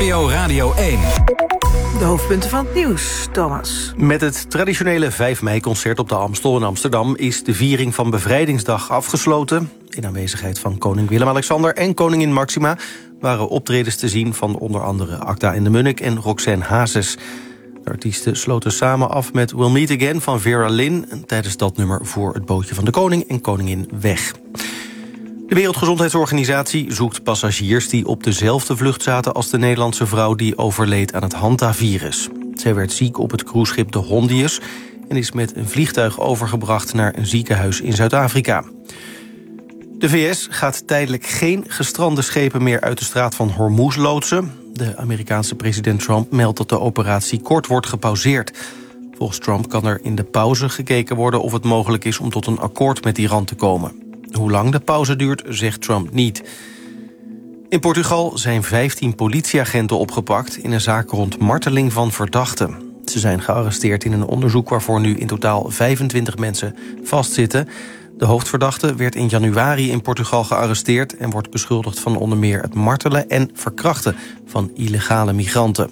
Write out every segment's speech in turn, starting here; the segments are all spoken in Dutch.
NPO Radio 1. De hoofdpunten van het nieuws, Thomas. Met het traditionele 5 mei-concert op de Amstel in Amsterdam is de viering van Bevrijdingsdag afgesloten. In aanwezigheid van koning Willem-Alexander en koningin Maxima waren optredens te zien van onder andere Acta en de Munnik en Roxanne Hazes. De artiesten sloten samen af met We'll Meet Again van Vera Lynn. En tijdens dat nummer voer het bootje van de koning en koningin weg. De Wereldgezondheidsorganisatie zoekt passagiers die op dezelfde vlucht zaten als de Nederlandse vrouw die overleed aan het Hanta-virus. Zij werd ziek op het cruiseschip de Hondius en is met een vliegtuig overgebracht naar een ziekenhuis in Zuid-Afrika. De VS gaat tijdelijk geen gestrande schepen meer uit de straat van Hormuz loodsen. De Amerikaanse president Trump meldt dat de operatie kort wordt gepauzeerd. Volgens Trump kan er in de pauze gekeken worden of het mogelijk is om tot een akkoord met Iran te komen. Hoe lang de pauze duurt, zegt Trump niet. In Portugal zijn 15 politieagenten opgepakt in een zaak rond marteling van verdachten. Ze zijn gearresteerd in een onderzoek waarvoor nu in totaal 25 mensen vastzitten. De hoofdverdachte werd in januari in Portugal gearresteerd en wordt beschuldigd van onder meer het martelen en verkrachten van illegale migranten.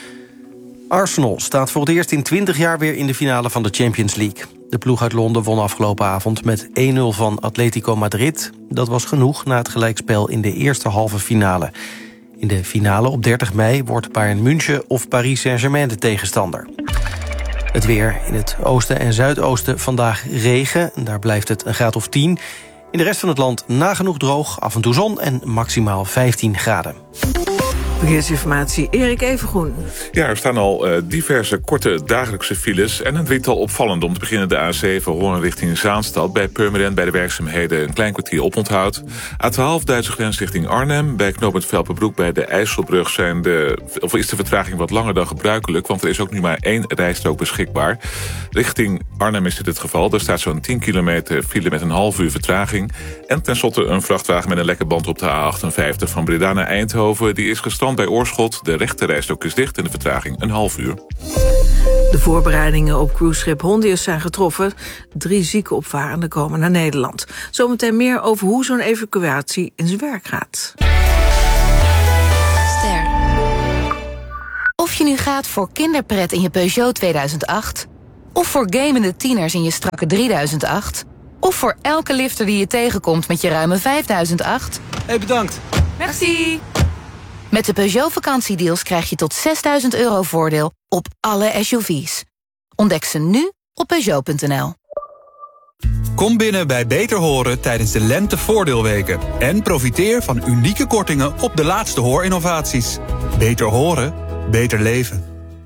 Arsenal staat voor het eerst in 20 jaar weer in de finale van de Champions League. De ploeg uit Londen won afgelopen avond met 1-0 van Atletico Madrid. Dat was genoeg na het gelijkspel in de eerste halve finale. In de finale op 30 mei wordt Bayern München of Paris Saint-Germain de tegenstander. Het weer in het oosten en zuidoosten vandaag regen. Daar blijft het een graad of 10. In de rest van het land nagenoeg droog, af en toe zon en maximaal 15 graden. Verkeersinformatie, Erik Evengroen. Ja, er staan al diverse korte dagelijkse files en een drietal opvallend. Om te beginnen de A7 Hoorn richting Zaanstad. Bij Purmerend bij de werkzaamheden een klein kwartier oponthoud. A12 Duitse grens richting Arnhem. Bij knooppunt Velpenbroek bij de IJsselbrug is de vertraging wat langer dan gebruikelijk. Want er is ook nu maar 1 rijstrook beschikbaar. Richting Arnhem is dit het geval. Er staat zo'n 10 kilometer file met een half uur vertraging. En tenslotte een vrachtwagen met een lekke band op de A58 van Breda naar Eindhoven. Die is gestrand bij Oorschot. De rechterrijstrook is dicht en de vertraging een half uur. De voorbereidingen op cruiseschip Hondius zijn getroffen. 3 zieke opvarenden komen naar Nederland. Zometeen meer over hoe zo'n evacuatie in zijn werk gaat. Ster. Of je nu gaat voor kinderpret in je Peugeot 2008... of voor gamende tieners in je strakke 3008... of voor elke lifter die je tegenkomt met je ruime 5008... Hey, bedankt. Merci. Met de Peugeot vakantiedeals krijg je tot €6.000 voordeel op alle SUV's. Ontdek ze nu op Peugeot.nl. Kom binnen bij Beter Horen tijdens de lentevoordeelweken. En profiteer van unieke kortingen op de laatste hoorinnovaties. Beter horen, beter leven.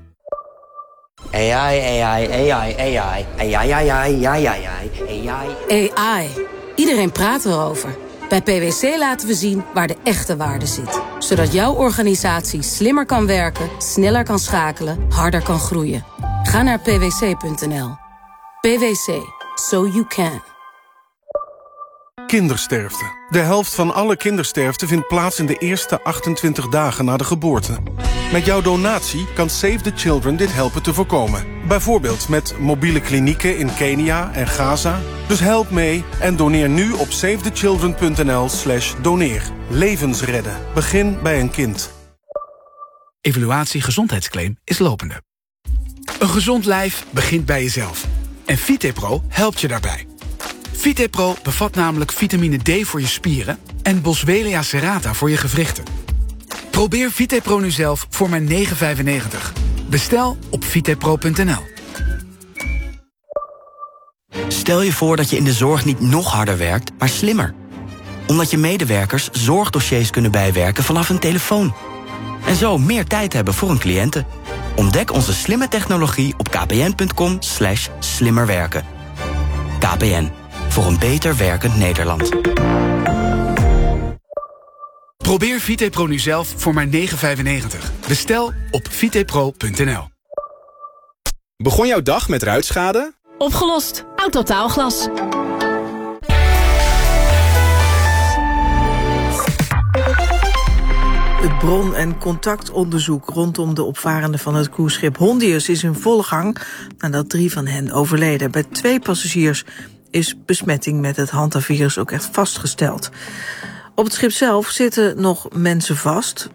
AI. Iedereen praat erover. Bij PwC laten we zien waar de echte waarde zit. Zodat jouw organisatie slimmer kan werken, sneller kan schakelen, harder kan groeien. Ga naar pwc.nl. PwC. So you can. Kindersterfte. De helft van alle kindersterfte vindt plaats in de eerste 28 dagen na de geboorte. Met jouw donatie kan Save the Children dit helpen te voorkomen. Bijvoorbeeld met mobiele klinieken in Kenia en Gaza. Dus help mee en doneer nu op savethechildren.nl/doneer. Levens redden. Begin bij een kind. Evaluatie gezondheidsclaim is lopende. Een gezond lijf begint bij jezelf. En VitePro helpt je daarbij. VitePro bevat namelijk vitamine D voor je spieren en Boswellia serrata voor je gewrichten. Probeer VitePro nu zelf voor maar €9,95. Bestel op vitepro.nl. Stel je voor dat je in de zorg niet nog harder werkt, maar slimmer. Omdat je medewerkers zorgdossiers kunnen bijwerken vanaf een telefoon. En zo meer tijd hebben voor hun cliënten. Ontdek onze slimme technologie op kpn.com/slimmerwerken. KPN. Voor een beter werkend Nederland. Probeer VitePro nu zelf voor maar €9,95. Bestel op vitepro.nl. Begon jouw dag met ruitschade? Opgelost. Autotaalglas. Het bron- en contactonderzoek rondom de opvarenden van het cruiseschip Hondius is in volle gang nadat 3 van hen overleden. Bij 2 passagiers is besmetting met het Hanta-virus ook echt vastgesteld. Op het schip zelf zitten nog mensen vast.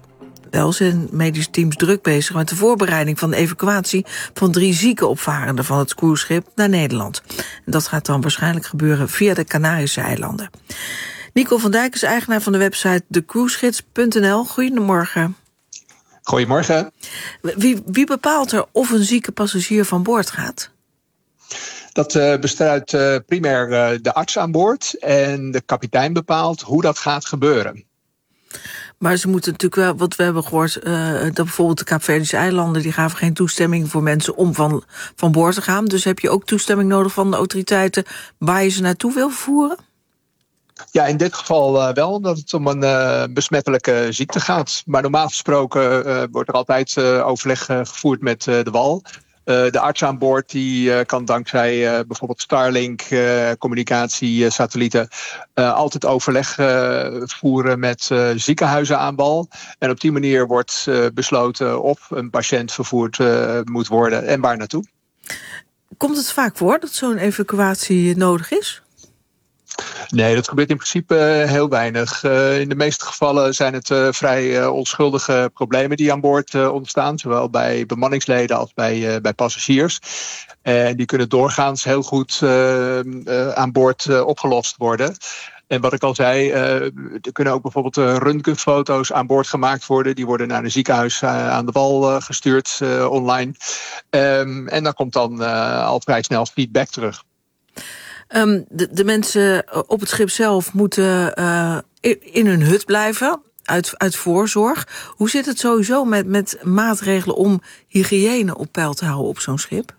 Wel zijn medische teams druk bezig met de voorbereiding van de evacuatie van 3 zieke opvarenden van het cruiseschip naar Nederland. En dat gaat dan waarschijnlijk gebeuren via de Canarische eilanden. Nico van Dijk is eigenaar van de website decruisegids.nl. Goedemorgen. Goedemorgen. Wie bepaalt er of een zieke passagier van boord gaat? Dat bestaat primair de arts aan boord en de kapitein bepaalt hoe dat gaat gebeuren. Maar ze moeten natuurlijk wel, wat we hebben gehoord, dat bijvoorbeeld de Kaapverdische eilanden, die gaven geen toestemming voor mensen om van boord te gaan. Dus heb je ook toestemming nodig van de autoriteiten waar je ze naartoe wil vervoeren? Ja, in dit geval wel, omdat het om een besmettelijke ziekte gaat. Maar normaal gesproken wordt er altijd overleg gevoerd met de wal. De arts aan boord die kan dankzij bijvoorbeeld Starlink, communicatiesatellieten, altijd overleg voeren met ziekenhuizen aan wal. En op die manier wordt besloten of een patiënt vervoerd moet worden en waar naartoe. Komt het vaak voor dat zo'n evacuatie nodig is? Nee, dat gebeurt in principe heel weinig. In de meeste gevallen zijn het vrij onschuldige problemen die aan boord ontstaan. Zowel bij bemanningsleden als bij passagiers. En die kunnen doorgaans heel goed aan boord opgelost worden. En wat ik al zei, er kunnen ook bijvoorbeeld röntgenfoto's aan boord gemaakt worden. Die worden naar een ziekenhuis aan de wal gestuurd online. En daar komt dan al vrij snel feedback terug. De mensen op het schip zelf moeten in hun hut blijven, uit voorzorg. Hoe zit het sowieso met maatregelen om hygiëne op peil te houden op zo'n schip?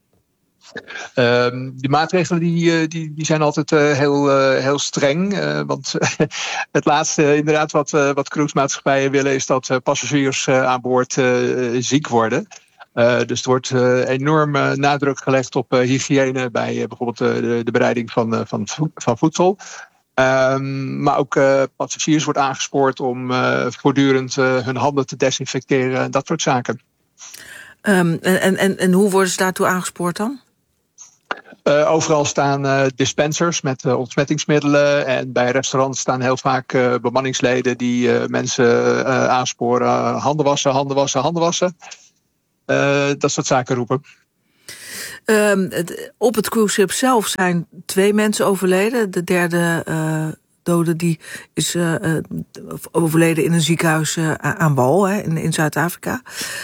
Die maatregelen die zijn altijd heel streng. Want het laatste inderdaad wat cruisemaatschappijen willen is dat passagiers aan boord ziek worden. Dus er wordt enorm nadruk gelegd op hygiëne bij bijvoorbeeld de bereiding van voedsel. Maar ook passagiers wordt aangespoord om voortdurend hun handen te desinfecteren en dat soort zaken. En hoe worden ze daartoe aangespoord dan? Overal staan dispensers met ontsmettingsmiddelen. En bij restaurants staan heel vaak bemanningsleden die mensen aansporen. Handen wassen. Dat soort zaken roepen. Op het cruiseschip zelf zijn 2 mensen overleden. De derde dode die is overleden in een ziekenhuis aan wal in Zuid-Afrika.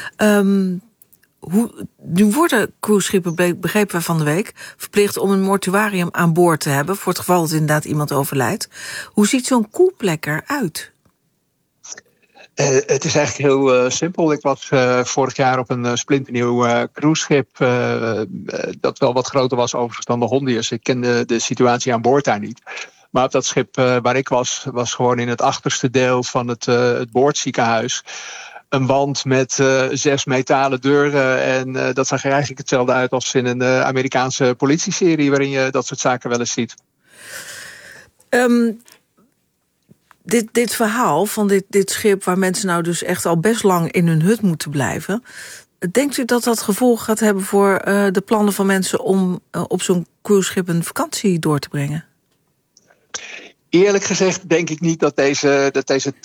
Nu worden cruiseschepen, begrepen we van de week, verplicht om een mortuarium aan boord te hebben voor het geval dat inderdaad iemand overlijdt. Hoe ziet zo'n koelplek eruit? Het is eigenlijk heel simpel. Ik was vorig jaar op een splinternieuw cruiseschip dat wel wat groter was overigens dan de Hondius. Ik kende de situatie aan boord daar niet. Maar op dat schip waar ik was gewoon in het achterste deel van het boordziekenhuis een wand met 6 metalen deuren. En dat zag er eigenlijk hetzelfde uit als in een Amerikaanse politieserie waarin je dat soort zaken wel eens ziet. Dit verhaal van dit schip waar mensen nou dus echt al best lang in hun hut moeten blijven. Denkt u dat dat gevolg gaat hebben voor de plannen van mensen om op zo'n cruiseschip een vakantie door te brengen? Eerlijk gezegd denk ik niet dat deze